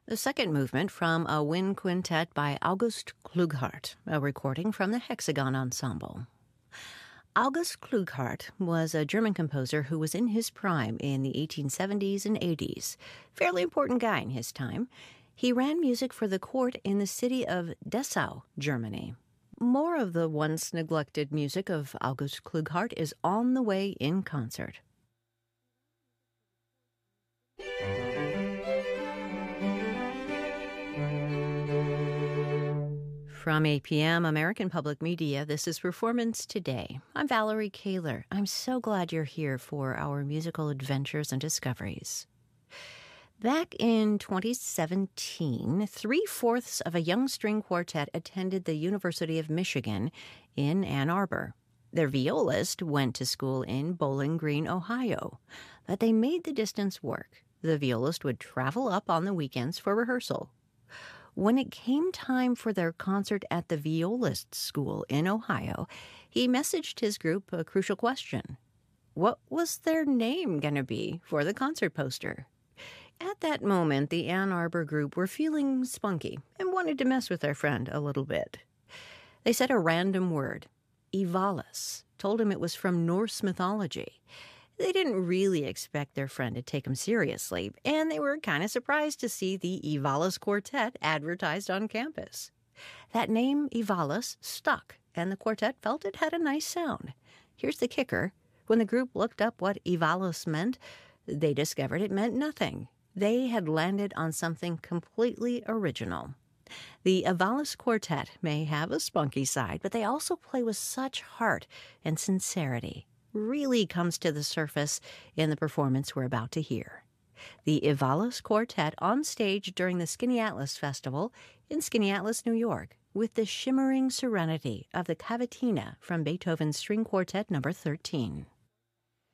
The second movement from a wind quintet by August Klughardt, a recording from the Hexagon Ensemble. August Klughardt was a German composer who was in his prime in the 1870s and 80s. Fairly important guy in his time. He ran music for the court in the city of Dessau, Germany. More of the once neglected music of August Klughardt is on the way in concert. From APM, American Public Media, this is Performance Today. I'm Valerie Kaler. I'm so glad you're here for our musical adventures and discoveries. Back in 2017, 3/4 of a young string quartet attended the University of Michigan in Ann Arbor. Their violist went to school in Bowling Green, Ohio, but they made the distance work. The violist would travel up on the weekends for rehearsal. When it came time for their concert at the violist school in Ohio, he messaged his group a crucial question. What was their name going to be for the concert poster? At that moment, the Ann Arbor group were feeling spunky and wanted to mess with their friend a little bit. They said a random word, Evalis, told him it was from Norse mythology. They didn't really expect their friend to take him seriously, and they were kind of surprised to see the Evalis Quartet advertised on campus. That name, Evalis, stuck, and the quartet felt it had a nice sound. Here's the kicker. When the group looked up what Evalis meant, they discovered it meant nothing. They had landed on something completely original. The Evalis Quartet may have a spunky side, but they also play with such heart and sincerity. Really comes to the surface in the performance we're about to hear. The Evalis Quartet on stage during the Skinny Atlas Festival in Skinny Atlas, New York, with the shimmering serenity of the Cavatina from Beethoven's String Quartet No. 13.